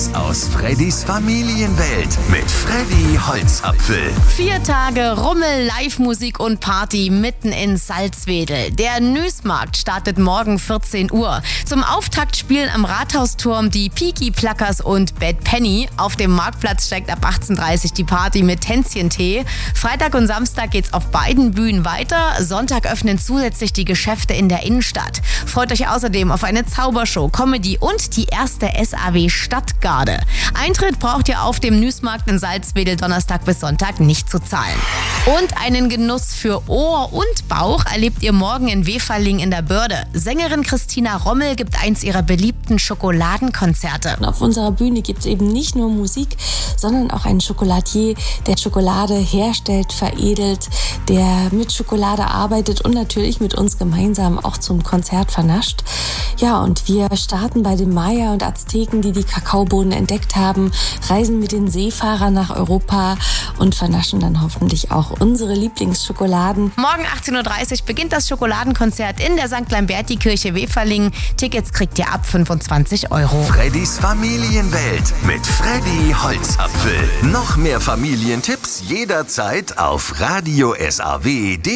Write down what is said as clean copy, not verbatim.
Tipps aus Freddys Familienwelt mit Freddy Holzapfel. 4 Tage Rummel, Live-Musik und Party mitten in Salzwedel. Der Nüßmarkt startet morgen 14 Uhr. Zum Auftakt spielen am Rathausturm die Peaky Pluckers und Bad Penny. Auf dem Marktplatz steigt ab 18:30 Uhr die Party mit Tänzchentee. Freitag und Samstag geht's auf beiden Bühnen weiter. Sonntag öffnen zusätzlich die Geschäfte in der Innenstadt. Freut euch außerdem auf eine Zaubershow, Comedy und die erste SAW Stadtgarde. Eintritt braucht ihr auf dem Nüßmarkt in Salzwedel Donnerstag bis Sonntag nicht zu zahlen. Und einen Genuss für Ohr und Bauch erlebt ihr morgen in Weferling in der Börde. Sängerin Christina Rommel gibt eins ihrer beliebten Schokoladenkonzerte. Auf unserer Bühne gibt es eben nicht nur Musik, sondern auch einen Schokoladier, der Schokolade herstellt, veredelt, der mit Schokolade arbeitet und natürlich mit uns gemeinsam auch zum Konzert vernascht. Ja, und wir starten bei den Maya und Azteken, die Kakaobohnen entdeckt haben, reisen mit den Seefahrern nach Europa und vernaschen dann hoffentlich auch unsere Lieblingsschokoladen. Morgen 18:30 Uhr beginnt das Schokoladenkonzert in der St. Lamberti-Kirche Weferling. Tickets kriegt ihr ab 25 €. Freddys Familienwelt mit Freddy Holzapfel. Noch mehr Familientipps jederzeit auf Radio SAW.